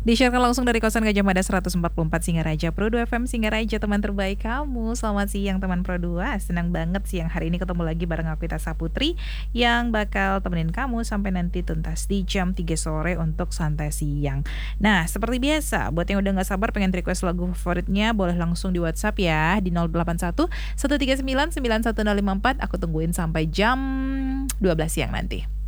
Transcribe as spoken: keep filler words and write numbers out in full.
Di-share-kan langsung dari kawasan Gajah Mada seratus empat puluh empat Singaraja, Pro dua F M Singaraja, teman terbaik kamu. Selamat siang teman Pro dua, senang banget siang hari ini ketemu lagi bareng aku Ita Saputri yang bakal temenin kamu sampai nanti tuntas di jam tiga sore untuk santai siang. Nah, seperti biasa, buat yang udah gak sabar pengen request lagu favoritnya, boleh langsung di WhatsApp ya, di nol delapan satu, satu tiga sembilan, sembilan satu nol lima empat. Aku tungguin sampai jam dua belas siang nanti.